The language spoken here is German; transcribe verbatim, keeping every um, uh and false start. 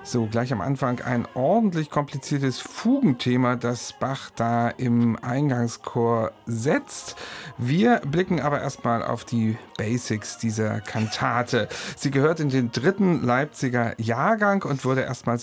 So, gleich am Anfang ein ordentlich kompliziertes Fugenthema, das Bach da im Eingangschor setzt. Wir blicken aber erstmal auf die Basics dieser Kantate. Sie gehört in den dritten Leipziger Jahrgang und wurde erstmals